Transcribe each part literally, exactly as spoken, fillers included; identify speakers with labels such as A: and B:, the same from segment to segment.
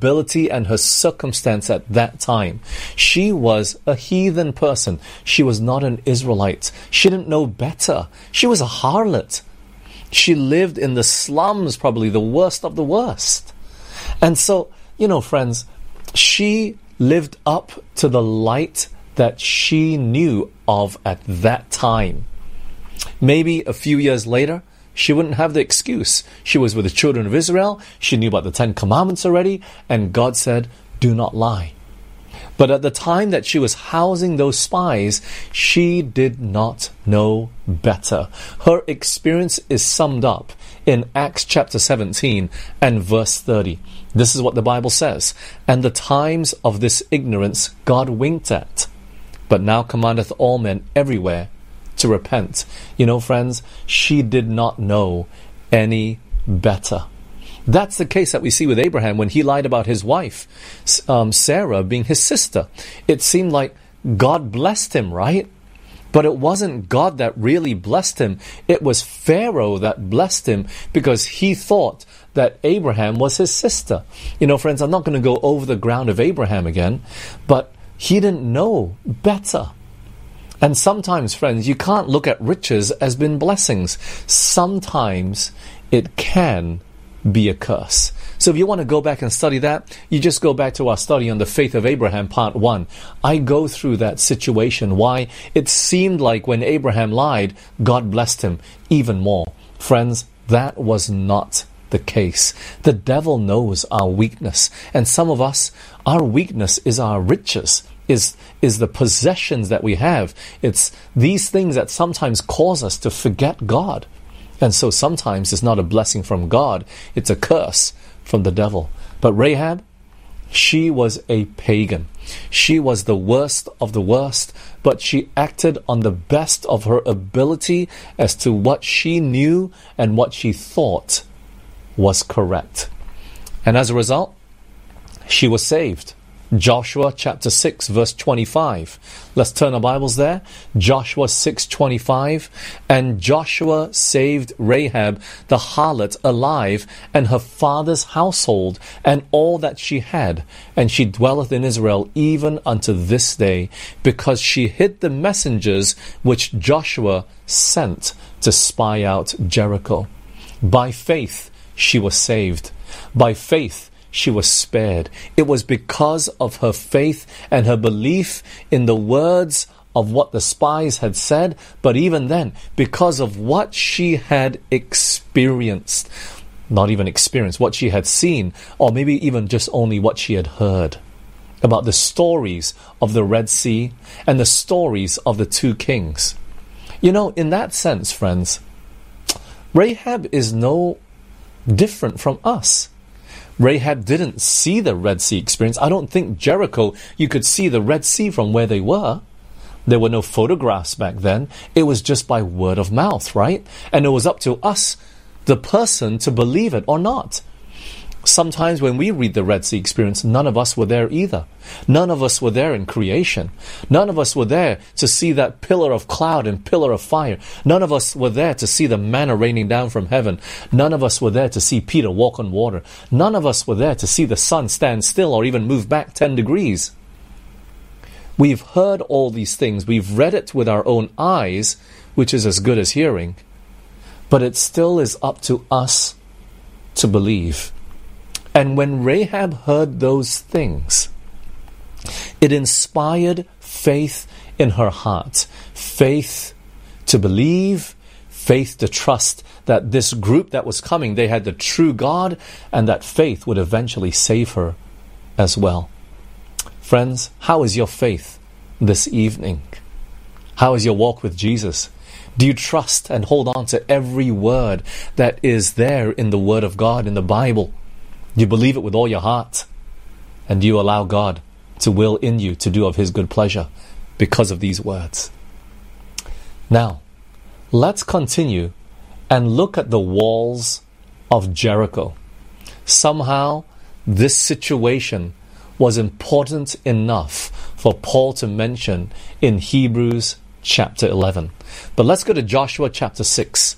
A: ability and her circumstance at that time. She was a heathen person. She was not an Israelite. She didn't know better. She was a harlot. She lived in the slums, probably the worst of the worst. And so, you know, friends, she lived up to the light that she knew of at that time. Maybe a few years later, she wouldn't have the excuse. She was with the children of Israel. She knew about the Ten Commandments already. And God said, do not lie. But at the time that she was housing those spies, she did not know better. Her experience is summed up in Acts chapter seventeen and verse thirty. This is what the Bible says. And the times of this ignorance God winked at, but now commandeth all men everywhere to repent. You know, friends, she did not know any better. That's the case that we see with Abraham when he lied about his wife, um, Sarah being his sister. It seemed like God blessed him, right? But it wasn't God that really blessed him. It was Pharaoh that blessed him because he thought that Abraham was his sister. You know, friends, I'm not going to go over the ground of Abraham again, but he didn't know better. And sometimes, friends, you can't look at riches as being blessings. Sometimes it can be a curse. So if you want to go back and study that, you just go back to our study on the faith of Abraham, part one. I go through that situation, why it seemed like when Abraham lied, God blessed him even more. Friends, that was not the case. The devil knows our weakness. And some of us, our weakness is our riches, is, is the possessions that we have. It's these things that sometimes cause us to forget God. And so sometimes it's not a blessing from God, it's a curse from the devil. But Rahab, she was a pagan. She was the worst of the worst, but she acted on the best of her ability as to what she knew and what she thought was correct. And as a result, she was saved. Joshua chapter six verse twenty-five. Let's turn our Bibles there. Joshua six twenty-five. And Joshua saved Rahab the harlot alive, and her father's household, and all that she had. And she dwelleth in Israel even unto this day, because she hid the messengers which Joshua sent to spy out Jericho. By faith she was saved. By faith she was spared. It was because of her faith and her belief in the words of what the spies had said, but even then, because of what she had experienced. Not even experienced, what she had seen, or maybe even just only what she had heard about the stories of the Red Sea and the stories of the two kings. You know, in that sense, friends, Rahab is no different from us. Rahab didn't see the Red Sea experience. I don't think Jericho, you could see the Red Sea from where they were. There were no photographs back then. It was just by word of mouth, right? And it was up to us, the person, to believe it or not. Sometimes when we read the Red Sea experience, none of us were there either. None of us were there in creation. None of us were there to see that pillar of cloud and pillar of fire. None of us were there to see the manna raining down from heaven. None of us were there to see Peter walk on water. None of us were there to see the sun stand still or even move back ten degrees. We've heard all these things. We've read it with our own eyes, which is as good as hearing. But it still is up to us to believe. And when Rahab heard those things, it inspired faith in her heart. Faith to believe, faith to trust that this group that was coming, they had the true God, and that faith would eventually save her as well. Friends, how is your faith this evening? How is your walk with Jesus? Do you trust and hold on to every word that is there in the Word of God, in the Bible? Do you believe it with all your heart? And do you allow God to will in you to do of His good pleasure because of these words? Now, let's continue and look at the walls of Jericho. Somehow, this situation was important enough for Paul to mention in Hebrews chapter eleven. But let's go to Joshua chapter six,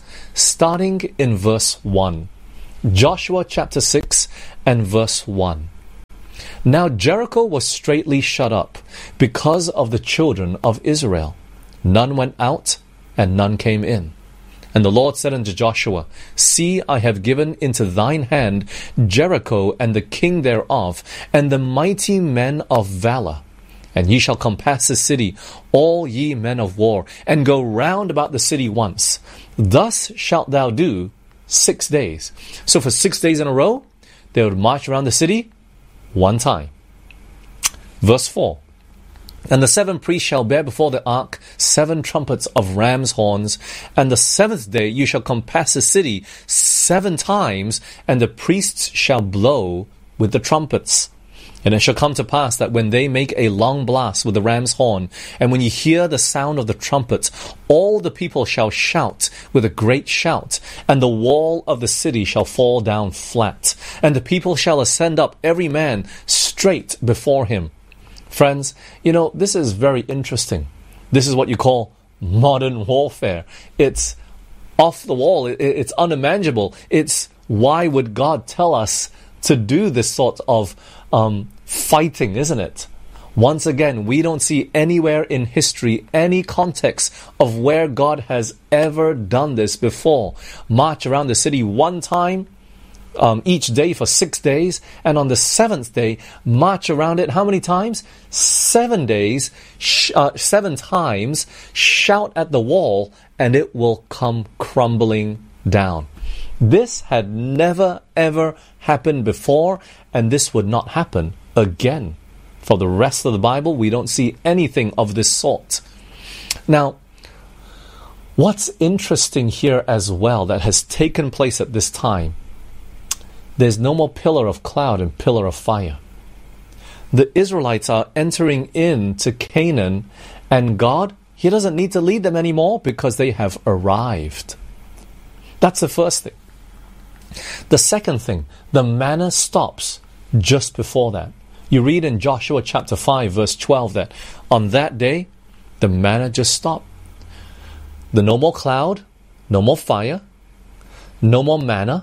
A: starting in verse one. Joshua chapter six and verse one. Now Jericho was straitly shut up because of the children of Israel. None went out, and none came in. And the Lord said unto Joshua, See, I have given into thine hand Jericho and the king thereof, and the mighty men of valor. And ye shall compass the city, all ye men of war, and go round about the city once. Thus shalt thou do six days. So for six days in a row, they would march around the city one time. Verse four. And the seven priests shall bear before the ark seven trumpets of ram's horns. And the seventh day you shall compass the city seven times, and the priests shall blow with the trumpets. And it shall come to pass that when they make a long blast with the ram's horn, and when you hear the sound of the trumpets, all the people shall shout with a great shout, and the wall of the city shall fall down flat, and the people shall ascend up every man straight before him. Friends, you know, this is very interesting. This is what you call modern warfare. It's off the wall. It's unimaginable. It's why would God tell us to do this sort of um, fighting, isn't it? Once again, we don't see anywhere in history any context of where God has ever done this before. March around the city one time, Um, each day for six days, and on the seventh day, march around it how many times? Seven days, sh- uh, seven times, shout at the wall, and it will come crumbling down. This had never ever happened before, and this would not happen again. For the rest of the Bible, we don't see anything of this sort. Now, what's interesting here as well that has taken place at this time, there's no more pillar of cloud and pillar of fire. The Israelites are entering into Canaan, and God, He doesn't need to lead them anymore because they have arrived. That's the first thing. The second thing, the manna stops just before that. You read in Joshua chapter five, verse twelve, that on that day, the manna just stopped. The no more cloud, no more fire, no more manna.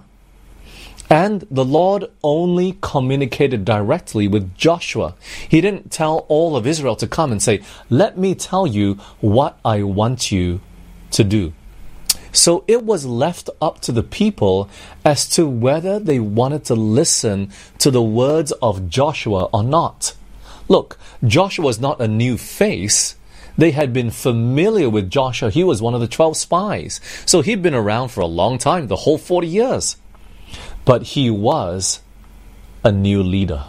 A: And the Lord only communicated directly with Joshua. He didn't tell all of Israel to come and say, let me tell you what I want you to do. So it was left up to the people as to whether they wanted to listen to the words of Joshua or not. Look, Joshua was not a new face. They had been familiar with Joshua. He was one of the twelve spies. So he'd been around for a long time, the whole forty years. But he was a new leader.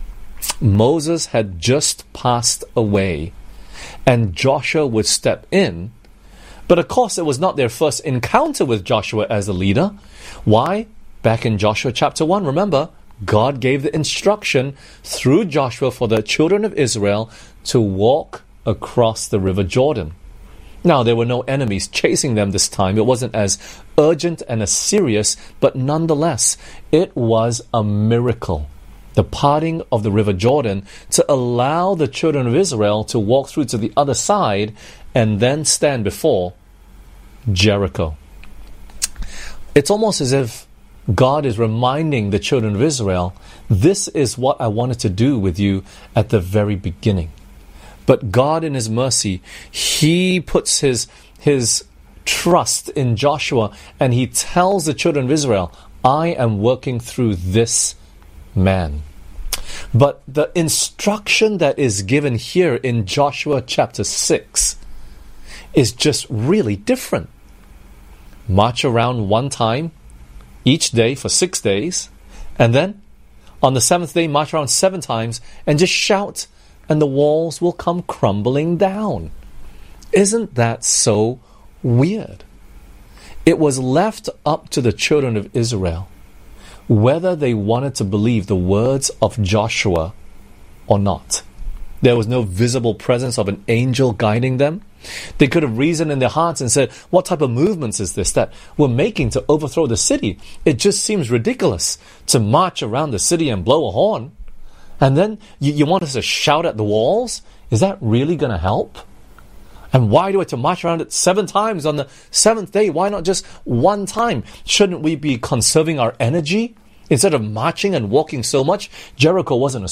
A: Moses had just passed away, and Joshua would step in. But of course, it was not their first encounter with Joshua as a leader. Why? Back in Joshua chapter one, remember, God gave the instruction through Joshua for the children of Israel to walk across the river Jordan. Now, there were no enemies chasing them this time. It wasn't as urgent and as serious, but nonetheless, it was a miracle. The parting of the river Jordan to allow the children of Israel to walk through to the other side and then stand before Jericho. It's almost as if God is reminding the children of Israel, this is what I wanted to do with you at the very beginning. But God in His mercy, He puts His, His trust in Joshua, and He tells the children of Israel, I am working through this man. But the instruction that is given here in Joshua chapter six is just really different. March around one time each day for six days, and then on the seventh day march around seven times and just shout, and the walls will come crumbling down. Isn't that so weird? It was left up to the children of Israel whether they wanted to believe the words of Joshua or not. There was no visible presence of an angel guiding them. They could have reasoned in their hearts and said, what type of movements is this that we're making to overthrow the city? It just seems ridiculous to march around the city and blow a horn. And then you, you want us to shout at the walls? Is that really going to help? And why do we have to march around it seven times on the seventh day? Why not just one time? Shouldn't we be conserving our energy? Instead of marching and walking so much, Jericho wasn't a